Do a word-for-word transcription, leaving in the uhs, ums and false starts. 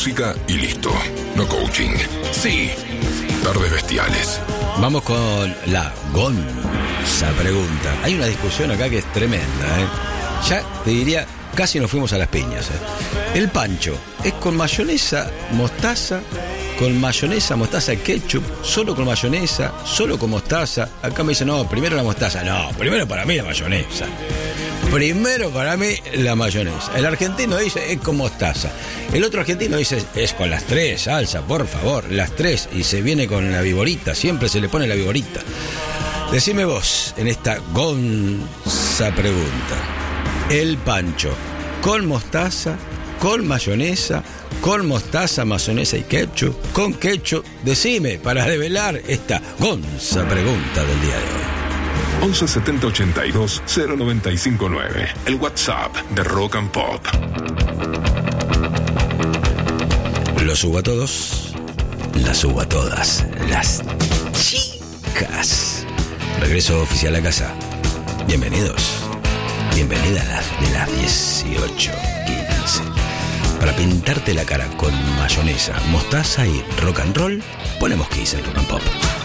música y listo. No coaching. Sí, tardes bestiales. Vamos con la gonza pregunta. Hay una discusión acá que es tremenda, ¿eh? Ya te diría, casi nos fuimos a las piñas, ¿eh? El pancho, ¿es con mayonesa, mostaza, con mayonesa, mostaza, ketchup, solo con mayonesa, solo con mostaza? Acá me dicen, no, primero la mostaza. No, primero para mí la mayonesa. Primero para mí la mayonesa. El argentino dice es con mostaza. El otro argentino dice es con las tres, salsa, por favor, las tres. Y se viene con la viborita, siempre se le pone la viborita. Decime vos, en esta gonza pregunta, el pancho, ¿con mostaza, con mayonesa, con mostaza, mayonesa y ketchup, con ketchup? Decime, para develar esta gonza pregunta del día de hoy. once setenta ochenta y dos cero noventa y cinco nueve. El WhatsApp de Rock and Pop. Los subo a todos, las subo a todas, las chicas. Regreso oficial a casa. Bienvenidos. Bienvenida a las de las dieciocho quince. Para pintarte la cara con mayonesa, mostaza y rock and roll, ponemos Kiss en Rock and Pop.